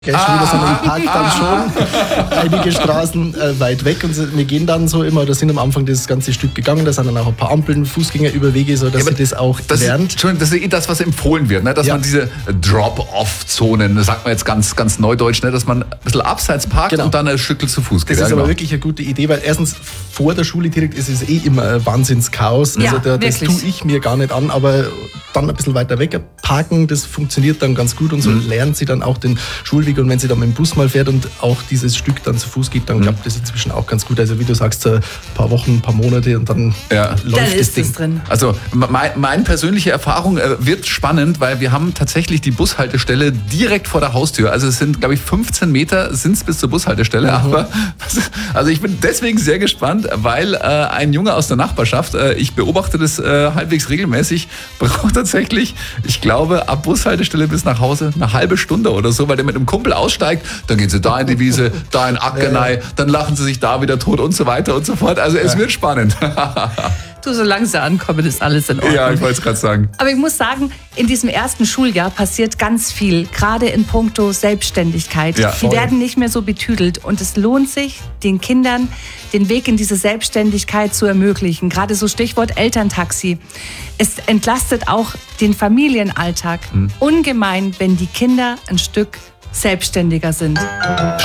Schon wieder so ein Park dann schon einige Straßen weit weg und wir gehen dann so immer, da sind am Anfang das ganze Stück gegangen, da sind dann auch ein paar Ampeln, Fußgängerüberwege, so dass sie das auch lernt. Das ist das, was empfohlen wird, ne? Dass man diese Drop-Off-Zonen, das sagt man jetzt ganz neudeutsch, ne? Dass man ein bisschen abseits parkt und dann ein Stückchen zu Fuß geht. Das ist aber wirklich eine gute Idee, weil erstens vor der Schule direkt ist es immer ein Wahnsinnschaos, also das tue ich mir gar nicht an, aber dann ein bisschen weiter weg parken, das funktioniert dann ganz gut und so lernt sie dann auch den Schulweg. Und wenn sie dann mit dem Bus mal fährt und auch dieses Stück dann zu Fuß geht, dann klappt das inzwischen auch ganz gut. Also wie du sagst, ein paar Wochen, ein paar Monate und dann läuft das Ding. Drin. Also meine persönliche Erfahrung wird spannend, weil wir haben tatsächlich die Bushaltestelle direkt vor der Haustür. Also es sind, glaube ich, 15 Meter sind es bis zur Bushaltestelle. Aber also ich bin deswegen sehr gespannt, weil ein Junge aus der Nachbarschaft, ich beobachte das halbwegs regelmäßig, braucht tatsächlich, ich glaube, ab Bushaltestelle bis nach Hause eine halbe Stunde oder so, weil der mit einem Kumpel aussteigt, dann gehen sie da in die Wiese, da in Ackenei, dann lachen sie sich da wieder tot und so weiter und so fort. Also es wird spannend. Du, solange sie ankommen, ist alles in Ordnung. Ja, ich wollte es gerade sagen. Aber ich muss sagen, in diesem ersten Schuljahr passiert ganz viel, gerade in puncto Selbstständigkeit. Ja, die werden nicht mehr so betüdelt und es lohnt sich, den Kindern den Weg in diese Selbstständigkeit zu ermöglichen. Gerade so Stichwort Elterntaxi. Es entlastet auch den Familienalltag ungemein, wenn die Kinder ein Stück selbstständiger sind.